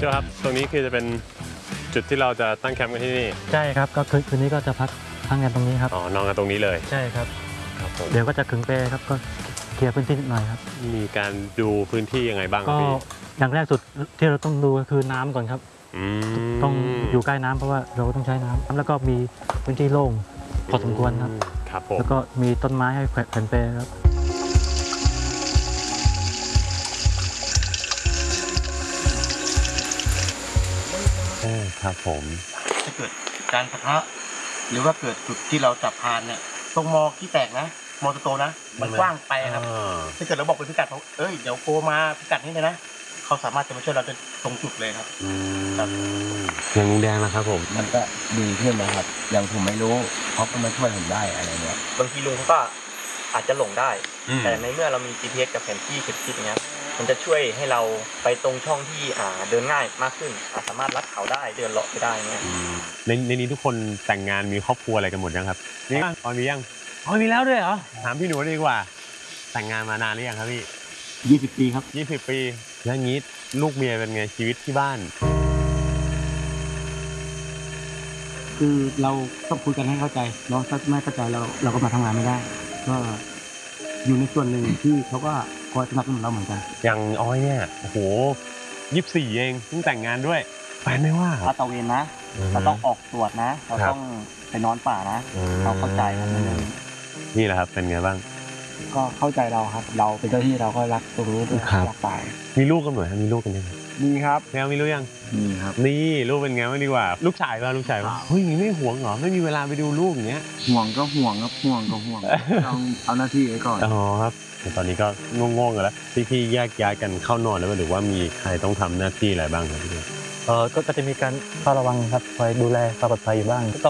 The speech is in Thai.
จ้าครับตรงนี้คือจะเป็นจุดที่เราจะตั้งแคมป์กันที่นี่ใช่ครับก็คืนนี้ก็จะพักค้างกันตรงนี้ครับอ๋อนอนกันตรงนี้เลยใช่ครับครับผมเดี๋ยวก็จะขึงเปรครับก็เคลียร์พื้นที่นิดหน่อยครับมีการดูพื้นที่ยังไงบ้างครับก็พี่อย่างแรกสุดที่เราต้องดูก็คือน้ำก่อนครับต้องอยู่ใกล้น้ำเพราะว่าเราต้องใช้น้ำแล้วก็มีพื้นที่โล่งพอสมควรครับครับผมแล้วก็มีต้นไม้ให้แขวนเปรครับครับผมถ้าเกิดการปะทะหรือว่าเกิดจุดที่เราจับพานเนี่ยตรงมอที่แตกนะมอโตนะมันกว้างไปครับถ้าเกิดเราบอกเป็นพิกัดเขาเดี๋ยวโกมาพิกัดนี้เลยนะเขาสามารถจะมาช่วยเราตรงจุดเลยครับยังลุงแดงนะครับผมมันก็ดีขึ้นนะครับอย่างผมไม่รู้เขาก็มาช่วยผมได้อะไรเงี้ยบางทีลุงเขาก็อาจจะหลงได้แต่ในเมื่อเรามี GPS กับแผนที่คิดอย่างเงี้ยมันจะช่วยให้เราไปตรงช่องที่เดินง่ายมากขึ้นสามารถลัดเขาได้เดินเลาะไปได้เนี่ยในนี้ทุกคนแต่งงานมีครอบครัวอะไรกันหมดยังครับมียังพอมียังมีแล้วด้วยเหรอถามพี่หนูดีกว่าแต่งงานมานานหรือยังครับพี่ 20 ปีครับ 20 ปีแล้วงี้ลูกเมียเป็นไงชีวิตที่บ้านคือเราต้องคุยกันให้เข้าใจเนาะถ้าไม่เข้าใจเราก็มาทำงานไม่ได้ก็อยู่ในส่วนหนึ่งที่เขาก็คอยสนับสนุนเราเหมือนกันอย่างอ้อยเนี่ยโอ้โห24เองเพิ่งแต่งงานด้วยแฟนไม่ว่าคถ้ารับตะเวนนะเราต้องออกตรวจนะเราต้องไปนอนป่านะเขาเข้าใจครับนี่แหละครับเป็นไงบ้างก็เข้าใจเราครับเราเป็นเจ้าที่เราก็รักตรงนี้ด้วยรักป่ามีลูกกันหน่อยมีลูกกันยังมีครับแมวมีลูกยังมีครับนี่ลูกเป็นไงบ้างดีกว่าลูกชายป่ะเฮ้ยไม่ห่วงเหรอไม่มีเวลาไปดูลูกอย่างเงี้ยห่วงก็ห่วงครับห่วงก็ห่วงต้องเอาหน้าที่ไว้ก่อนอ๋อครับตอนนี้ก็งงๆกันแล้วพี่แยกย้ายกันเข้านอนแล้วหรือว่ามีใครต้องทำหน้าที่อะไรบ้างครับพี่ก็จะมีการเฝ้าระวังครับคอยดูแลความปลอดภัยอยู่บ้างก็